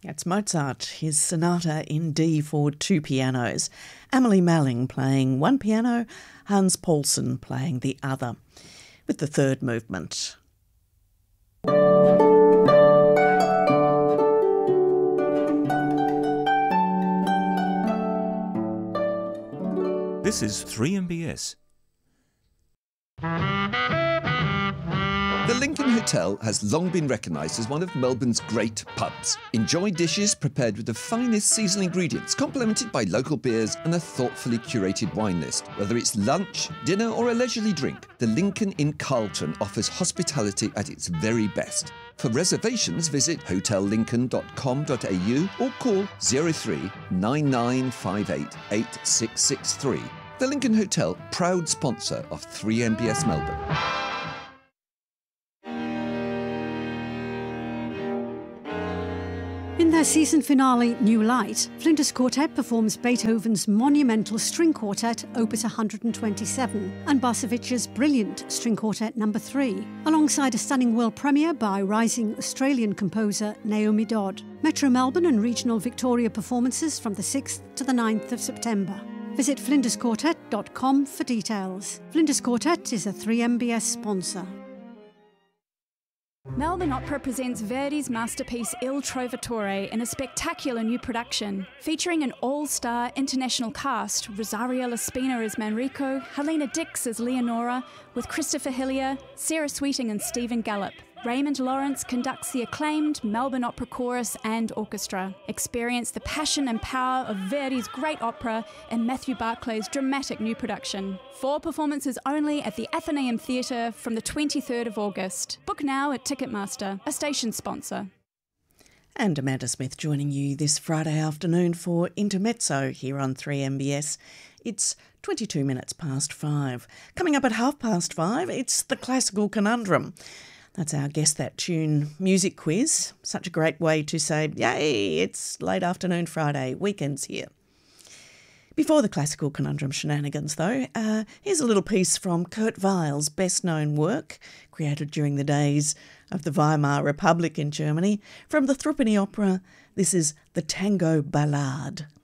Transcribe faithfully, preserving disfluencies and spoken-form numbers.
That's Mozart, his sonata in D for two pianos. Amelie Malling playing one piano, Hans Paulsen playing the other. With the third movement. This is three M B S. The Lincoln Hotel has long been recognised as one of Melbourne's great pubs. Enjoy dishes prepared with the finest seasonal ingredients, complemented by local beers and a thoughtfully curated wine list. Whether it's lunch, dinner or a leisurely drink, the Lincoln in Carlton offers hospitality at its very best. For reservations, visit hotel lincoln dot com dot a u or call zero three nine nine five eight eight six six three. The Lincoln Hotel, proud sponsor of three M B S Melbourne. In their season finale, New Light, Flinders Quartet performs Beethoven's monumental string quartet, Opus one hundred twenty-seven, and Barsevich's brilliant string quartet number three, alongside a stunning world premiere by rising Australian composer Naomi Dodd. Metro Melbourne and regional Victoria performances from the sixth to the ninth of September. Visit flinders quartet dot com for details. Flinders Quartet is a three M B S sponsor. Melbourne Opera presents Verdi's masterpiece Il Trovatore in a spectacular new production, featuring an all-star international cast: Rosario Laspina as Manrico, Helena Dix as Leonora, with Christopher Hillier, Sarah Sweeting and Stephen Gallup. Raymond Lawrence conducts the acclaimed Melbourne Opera Chorus and Orchestra. Experience the passion and power of Verdi's great opera in Matthew Barclay's dramatic new production. Four performances only at the Athenaeum Theatre from the twenty-third of August. Book now at Ticketmaster, a station sponsor. And Amanda Smith joining you this Friday afternoon for Intermezzo here on three M B S. It's twenty-two minutes past five. Coming up at half past five, it's the Classical Conundrum. That's our Guess That Tune music quiz. Such a great way to say, yay, it's late afternoon Friday, weekend's here. Before the Classical Conundrum shenanigans, though, uh, here's a little piece from Kurt Weill's best-known work, created during the days of the Weimar Republic in Germany. From the Threepenny Opera, this is the Tango Ballade.